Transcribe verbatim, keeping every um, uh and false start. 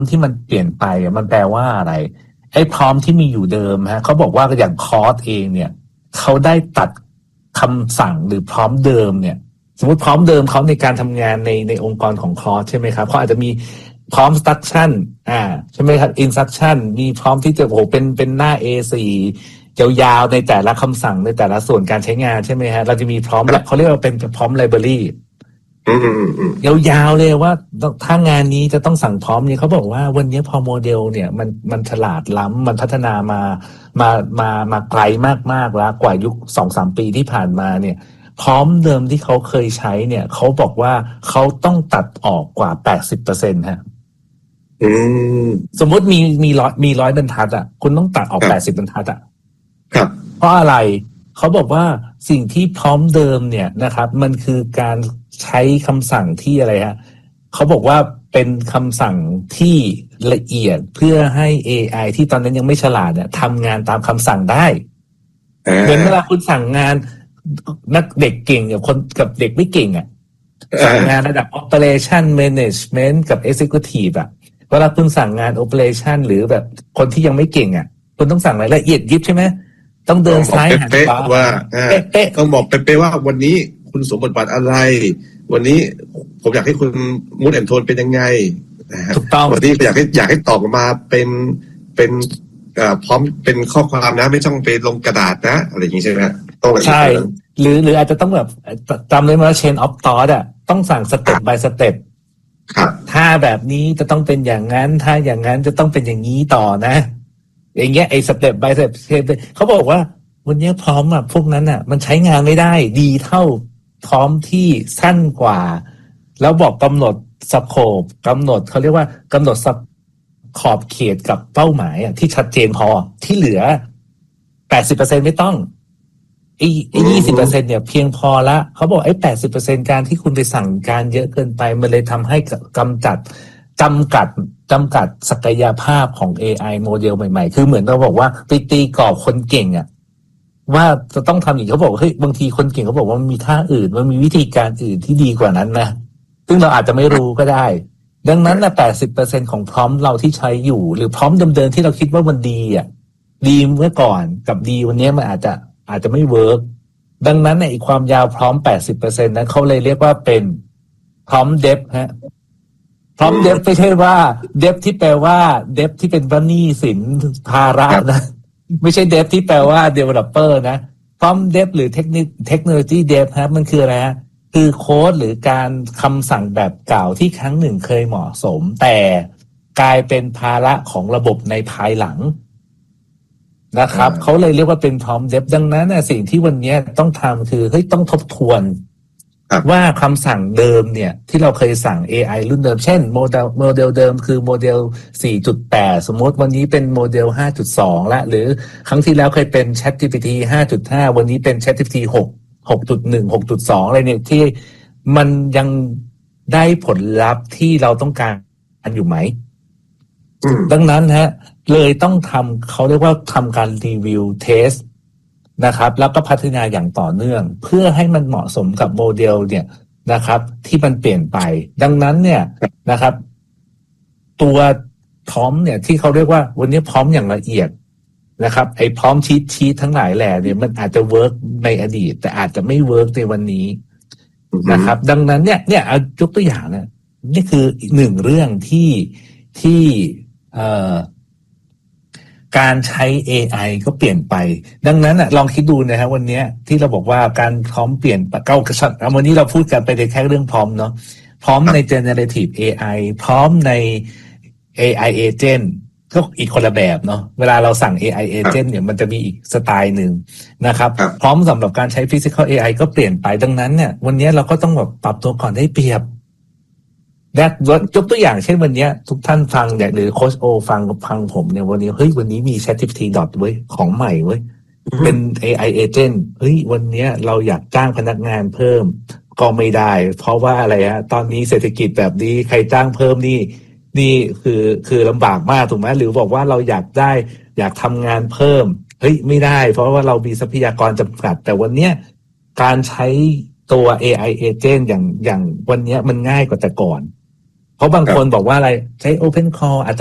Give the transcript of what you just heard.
ที่มันเปลี่ยนไปมันแปลว่าอะไรไอ้พร้อมที่มีอยู่เดิมฮะเขาบอกว่าอย่างคอร์สเองเนี่ยเขาได้ตัดคำสั่งหรือพร้อมเดิมเนี่ยสมมติพร้อมเดิมเขาในการทำงานในในองค์กรของคอร์สใช่ไหมครับเขาอาจจะมีพร้อม instruction อ่าใช่ไหมครับ instruction มีพร้อมที่จะโอ้โหเป็นเป็นหน้า เอ โฟร์ ยาวๆในแต่ละคำสั่งในแต่ละส่วนการใช้งานใช่ไหมฮะเราจะมีพร้อมเขาเรียกว่าเป็นพร้อม libraryยาวๆเลยว่าถ้างานนี้จะต้องสั่งพร้อมเนี่ยเขาบอกว่าวันนี้พอโมเดลเนี่ยมันมันฉลาดล้ำมันพัฒนามามามามาไกลมากๆแล้วกว่ายุค สองถึงสาม ปีที่ผ่านมาเนี่ยพร้อมเดิมที่เขาเคยใช้เนี่ยเขาบอกว่าเขาต้องตัดออกกว่า แปดสิบเปอร์เซ็นต์ ฮะสมมติมีมีร้อยมีร้อยบรรทัดอ่ะคุณต้องตัดออกแปดสิบบรรทัดอ่ะครับเพราะอะไรเขาบอกว่าสิ่งที่พร้อมเดิมเนี่ยนะครับมันคือการใช้คำสั่งที่อะไรฮะเขาบอกว่าเป็นคำสั่งที่ละเอียดเพื่อให้ เอ ไอ ที่ตอนนั้นยังไม่ฉลาดเนี่ยทำงานตามคำสั่งได้เหมือนเวลาคุณสั่งงานนักเด็กเก่งกับคนกับเด็กไม่เก่งอ่ะสั่งงานระดับ operation management กับ executive อ่ะเวลาคุณสั่งงาน operation หรือแบบคนที่ยังไม่เก่งอ่ะคุณต้องสั่งรายละเอียดยิบใช่ไหมต้องเดินซ้ายหันขวาว่าต้องบอกเป๊ะๆว่าวันนี้คุณสมบทบาทอะไรวันนี้ผมอยากให้คุณมูดแอนโทนเป็นยังไงถูกต้องวันนี้อยากให้อยากให้ตอบมาเป็นเป็นพร้อมเป็นข้อความนะไม่ต้องไปลงกระดาษนะอะไรอย่างนี้ใช่ไหมต้องใช่หรือหรืออาจจะต้องแบบจำเลยว่า chain of thought อ่ะต้องสั่ง step by step ถ้าแบบนี้จะต้องเป็นอย่างนั้นถ้าอย่างนั้นจะต้องเป็นอย่างนี้ต่อนะอย่างเงี้ยไอ้ step by step เขาบอกว่าวันนี้พร้อมอ่ะพวกนั้นอ่ะมันใช้งานไม่ได้ดีเท่าพร้อมที่สั้นกว่าแล้วบอกกำหนดสโคปกำหนดเขาเรียกว่ากำหนดขอบเขตกับเป้าหมายอ่ะที่ชัดเจนพอที่เหลือ แปดสิบเปอร์เซ็นต์ ไม่ต้องไอ้ไอ้ ยี่สิบเปอร์เซ็นต์ เนี่ยเพียงพอละเขาบอกไอ้ แปดสิบเปอร์เซ็นต์ การที่คุณไปสั่งการเยอะเกินไปมันเลยทำให้กำจัดจำกัดจำกัดศักยภาพของ เอ ไอ โมเดลใหม่ๆคือเหมือนเราบอกว่าไปตีกรอบคนเก่งอ่ะว่าจะต้องทำอย่างเขาบอกเฮ้ยบางทีคนเก่งเขาบอกว่ามันมีท่าอื่นมันมีวิธีการอื่นที่ดีกว่านั้นนะซึ่งเราอาจจะไม่รู้ก็ได้ดังนั้นนะ แปดสิบเปอร์เซ็นต์ ของพร้อมเราที่ใช้อยู่หรือพร้อมเดิมๆที่เราคิดว่ามันดีอ่ะดีเมื่อก่อนกับดีวันนี้มันอาจจะอาจจะไม่เวิร์กดังนั้นในความยาวพร้อม แปดสิบเปอร์เซ็นต์ นั้นเขาเลยเรียกว่าเป็นพร้อมเดฟฮะพร้อมเดฟไม่ใช่ว่าเดฟที่แปลว่าเดฟที่เป็นหนี้สินภาระนะไม่ใช่เดฟที่แปลว่า developer นะพร้อมเดฟหรือเทคนิคเทคโนโลยีเดฟฮะมันคืออะไรฮะคือโค้ดหรือการคำสั่งแบบเก่าที่ครั้งหนึ่งเคยเหมาะสมแต่กลายเป็นภาระของระบบในภายหลังนะครับเขาเลยเรียกว่าเป็นพร้อมเดฟดังนั้นนะสิ่งที่วันนี้ต้องทำคือเฮ้ยต้องทบทวนว่าคำสั่งเดิมเนี่ยที่เราเคยสั่ง เอ ไอ รุ่นเดิมเช่นโมเดลโมเดลเดิมคือโมเดล สี่จุดแปด สมมติวันนี้เป็นโมเดล ห้าจุดสอง ละหรือครั้งที่แล้วเคยเป็น ChatGPT ห้าจุดห้า วันนี้เป็น ChatGPT หก หกจุดหนึ่ง หกจุดสอง อะไรเนี่ยที่มันยังได้ผลลัพธ์ที่เราต้องการอยู่ไหมดังนั้นฮะเลยต้องทำเขาเรียกว่าทำการรีวิวเทสนะครับแล้วก็พัฒนาอย่างต่อเนื่องเพื่อให้มันเหมาะสมกับโมเดลเนี่ยนะครับที่มันเปลี่ยนไปดังนั้นเนี่ยนะครับตัวพร้อมเนี่ยที่เขาเรียกว่าวันนี้พร้อมอย่างละเอียดนะครับไอ้พร้อมชีทชีททั้งหลายแหล่เนี่ยมันอาจจะเวิร์กในอดีตแต่อาจจะไม่เวิร์กในวันนี้นะครับดังนั้นเนี่ยเนี่ยเอายกตัวอย่างนะนี่คือหนึ่งเรื่องที่ที่เอ่อการใช้ เอ ไอ ก็เปลี่ยนไปดังนั้นอ่ะลองคิดดูนะครับวันนี้ที่เราบอกว่าการพร้อมเปลี่ยนเก้ากระชับวันนี้เราพูดกันไปในแค่เรื่องพร้อมเนาะพร้อมใน generative เอ ไอ พร้อมใน เอ ไอ agent ก็อีกคนละแบบเนาะเวลาเราสั่ง เอ ไอ agent เนี่ยมันจะมีอีกสไตล์หนึ่งนะครับพร้อมสำหรับการใช้ physical เอ ไอ ก็เปลี่ยนไปดังนั้นเนี่ยวันนี้เราก็ต้องแบบปรับตัวก่อนได้เปรียบและยกตัวอย่างเช่นวันนี้ทุกท่านฟังหรือโค้ชโอฟังฟังผมเนี่ยวันนี้เฮ้ยวันนี้มี ChatGPT ดอทเว้ยของใหม่เว้ยเป็น เอ ไอ agent เฮ้ยวันนี้เราอยากจ้างพนักงานเพิ่มก็ไม่ได้เพราะว่าอะไรฮะตอนนี้เศรษฐกิจแบบนี้ใครจ้างเพิ่มนี่นี่คือคือลำบากมากถูกไหมหรือบอกว่าเราอยากได้อยากทำงานเพิ่มเฮ้ยไม่ได้เพราะว่าเรามีทรัพยากรจำกัดแต่วันนี้การใช้ตัว เอ ไอ agent อย่างอย่างวันนี้มันง่ายกว่าแต่ก่อนเพราะบางคนบอกว่าอะไรใช้ Open Call อาจจะ